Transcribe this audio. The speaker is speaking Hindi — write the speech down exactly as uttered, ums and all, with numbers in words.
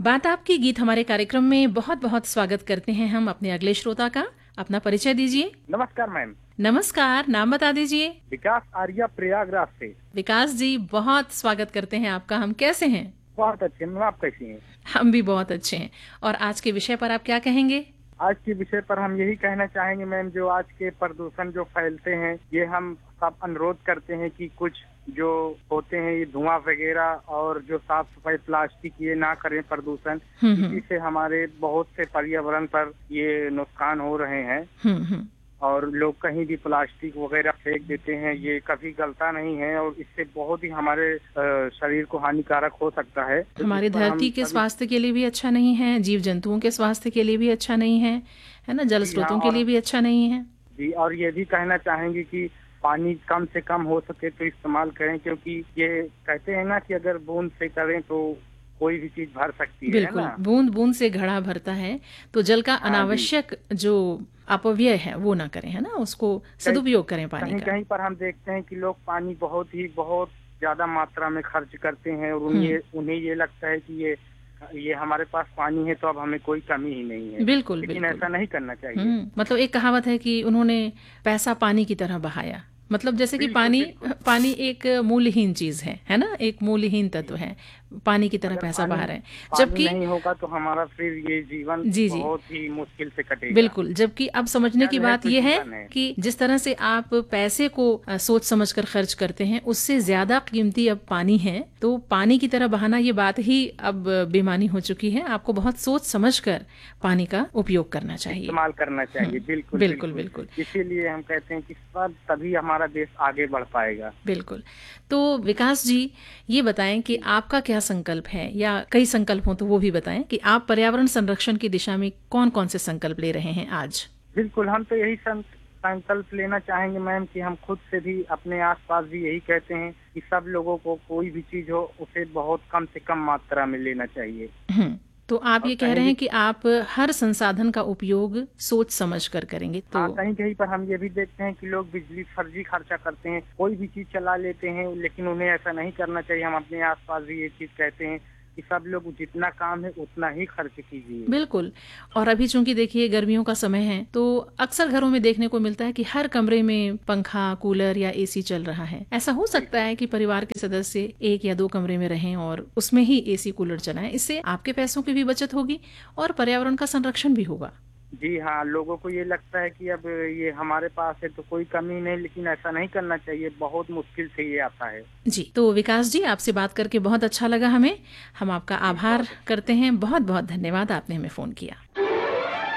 बात आपकी गीत हमारे कार्यक्रम में बहुत बहुत स्वागत करते हैं हम अपने अगले श्रोता का। अपना परिचय दीजिए। नमस्कार मैम। नमस्कार, नाम बता दीजिए। विकास आर्या, प्रयागराज से। विकास जी, बहुत स्वागत करते हैं आपका। हम कैसे हैं? बहुत अच्छे मैम, आप कैसी हैं? हम भी बहुत अच्छे हैं। और आज के विषय पर आप क्या कहेंगे? आज के विषय पर हम यही कहना चाहेंगे मैम, जो आज के प्रदूषण जो फैलते हैं, ये हम सब अनुरोध करते हैं कि कुछ जो होते हैं ये धुआं वगैरह और जो साफ सफाई प्लास्टिक ये ना करें प्रदूषण। इसी से हमारे बहुत से पर्यावरण पर ये नुकसान हो रहे हैं। और लोग कहीं भी प्लास्टिक वगैरह फेंक देते हैं, ये कभी गलता नहीं है और इससे बहुत ही हमारे शरीर को हानिकारक हो सकता है। हमारी धरती के स्वास्थ्य के लिए भी अच्छा नहीं है, जीव जंतुओं के स्वास्थ्य के लिए भी अच्छा नहीं है, है ना, जल स्रोतों के लिए भी अच्छा नहीं है जी। और ये भी कहना चाहेंगे कि पानी कम से कम हो सके तो इस्तेमाल करें, क्योंकि ये कहते हैं ना कि अगर बूंद से करें तो कोई भी चीज भर सकती है। बिल्कुल, ना? बूंद बूंद से घड़ा भरता है। तो जल का अनावश्यक जो अपव्यय है वो ना करें, है ना, उसको सदुपयोग करें पानी कहीं का। कहीं पर हम देखते हैं कि लोग पानी बहुत ही बहुत ज्यादा मात्रा में खर्च करते हैं और उन्हें उन्हें ये लगता है कि ये ये हमारे पास पानी है तो अब हमें कोई कमी ही नहीं है। बिल्कुल, लेकिन बिल्कुल। ऐसा नहीं करना चाहिए। मतलब एक कहावत है कि उन्होंने पैसा पानी की तरह बहाया। मतलब जैसे कि पानी पानी एक मूल्यहीन चीज है, है ना, एक मूल्यहीन तत्व है, पानी की तरह पैसा बहा रहे हैं। जबकि नहीं होगा तो हमारा फिर ये जीवन जी जी बहुत ही मुश्किल से कटेगा। बिल्कुल। जबकि अब समझने की बात ये है कि जिस तरह से आप पैसे को सोच समझकर खर्च करते हैं, उससे ज्यादा कीमती अब पानी है। तो पानी की तरह बहाना ये बात ही अब बेमानी हो चुकी है। आपको बहुत सोच समझकर पानी का उपयोग करना चाहिए, इस्तेमाल करना चाहिए। बिल्कुल बिल्कुल बिल्कुल। इसीलिए हम कहते हैं कि सब तभी हमारा देश आगे बढ़ पाएगा। बिल्कुल। तो विकास जी, ये बताएं कि आपका क्या संकल्प है, या कई संकल्प हो तो वो भी बताएं कि आप पर्यावरण संरक्षण की दिशा में कौन कौन से संकल्प ले रहे हैं आज? बिल्कुल, हम तो यही संकल्प लेना चाहेंगे मैम कि हम खुद से भी अपने आसपास भी यही कहते हैं कि सब लोगों को कोई भी चीज हो उसे बहुत कम से कम मात्रा में लेना चाहिए। तो आप ये कह रहे हैं कि आप हर संसाधन का उपयोग सोच समझ कर करेंगे। तो हाँ, कहीं कहीं पर हम ये भी देखते हैं कि लोग बिजली फर्जी खर्चा करते हैं, कोई भी चीज चला लेते हैं, लेकिन उन्हें ऐसा नहीं करना चाहिए। हम अपने आसपास भी ये चीज कहते हैं कि सब लोग जितना काम है उतना ही खर्च कीजिए। बिल्कुल। और अभी चूंकि देखिए गर्मियों का समय है, तो अक्सर घरों में देखने को मिलता है कि हर कमरे में पंखा, कूलर या एसी चल रहा है। ऐसा हो सकता है कि परिवार के सदस्य एक या दो कमरे में रहें और उसमें ही एसी कूलर चलाएं। इससे आपके पैसों की भी बचत होगी और पर्यावरण का संरक्षण भी होगा। जी हाँ, लोगों को ये लगता है कि अब ये हमारे पास है तो कोई कमी नहीं, लेकिन ऐसा नहीं करना चाहिए। बहुत मुश्किल से ये आता है। जी, तो विकास जी, आपसे बात करके बहुत अच्छा लगा हमें। हम आपका आभार करते हैं। बहुत बहुत धन्यवाद, आपने हमें फोन किया।